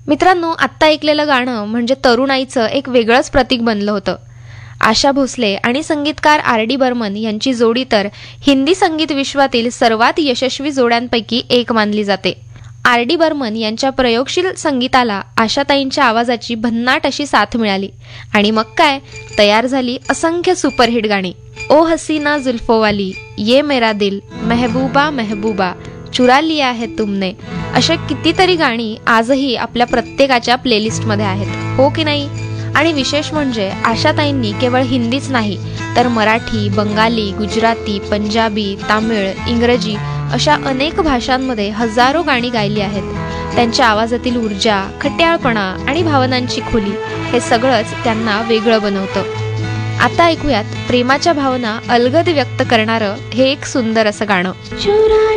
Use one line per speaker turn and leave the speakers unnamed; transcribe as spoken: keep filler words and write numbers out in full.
मित्रांनो, आत्ता ऐकलेलं गाणं म्हणजे तरुणाईचं एक वेगळंच प्रतीक बनलं होतं. आशा भोसले आणि संगीतकार आर डी बर्मन यांची जोडी तर हिंदी संगीत विश्वातील सर्वात यशस्वी जोड्यांपैकी एक मानली जाते. आर डी बर्मन यांच्या प्रयोगशील संगीताला आशाताईंच्या आवाजाची भन्नाट अशी साथ मिळाली आणि मग काय, तयार झाली असंख्य सुपरहिट गाणी. ओ हसीना जुल्फोवाली, ये मेरा दिल, मेहबूबा मेहबूबा, चुरा लिया है तुमने, अशा कितीतरी गाणी आजही आपल्या प्रत्येकाच्या प्लेलिस्टमध्ये आहेत, हो की नाही? आणि विशेष म्हणजे आशाताईंनी केवळ हिंदीच नाही तर मराठी, बंगाली, गुजराती, पंजाबी, तामिळ, इंग्रजी अशा अनेक भाषांमध्ये हजारो गाणी गायली आहेत. त्यांच्या आवाजातील ऊर्जा, खट्याळपणा आणि भावनांची खुली हे सगळंच त्यांना वेगळं बनवतं. आता ऐकूयात प्रेमाच्या भावना अलगद व्यक्त करणारं हे एक सुंदर असं गाणं.